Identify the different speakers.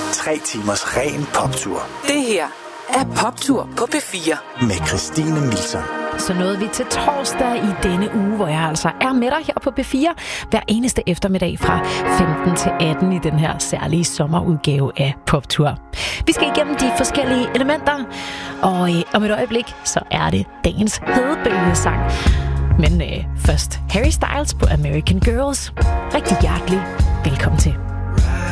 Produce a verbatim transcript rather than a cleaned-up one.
Speaker 1: Tre timers ren poptur.
Speaker 2: Det her er Poptur på P fire.
Speaker 1: Med Christine Milton.
Speaker 3: Så nåede vi til torsdag i denne uge, hvor jeg altså er med dig her på P fire hver eneste eftermiddag fra femten til atten i den her særlige sommerudgave af Poptur. Vi skal igennem de forskellige elementer, og øh, om et øjeblik, så er det dagens hedebølgesang. Men øh, først Harry Styles på American Girls. Rigtig hjertelig velkommen til.